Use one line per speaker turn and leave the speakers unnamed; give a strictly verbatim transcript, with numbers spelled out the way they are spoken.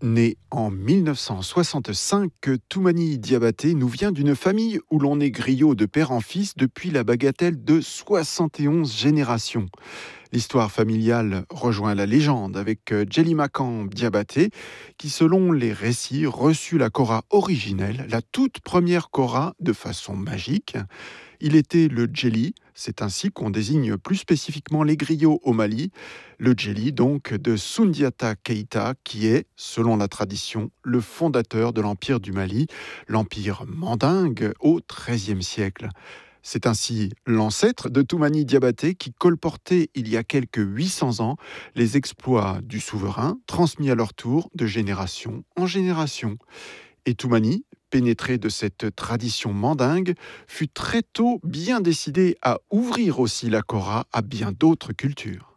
Né en mille neuf cent soixante-cinq, Toumani Diabaté nous vient d'une famille où l'on est griot de père en fils depuis la bagatelle de soixante et onze générations. L'histoire familiale rejoint la légende avec euh, Djelimakan Diabaté, qui selon les récits reçut la Kora originelle, la toute première Kora de façon magique. Il était le Djeli, c'est ainsi qu'on désigne plus spécifiquement les griots au Mali, le Djeli donc de Soundiata Keïta, qui est, selon la tradition, le fondateur de l'Empire du Mali, l'Empire mandingue au treizième siècle. C'est ainsi l'ancêtre de Toumani Diabaté qui colportait il y a quelques huit cents ans les exploits du souverain, transmis à leur tour de génération en génération. Et Toumani, pénétré de cette tradition mandingue, fut très tôt bien décidé à ouvrir aussi la Kora à bien d'autres cultures.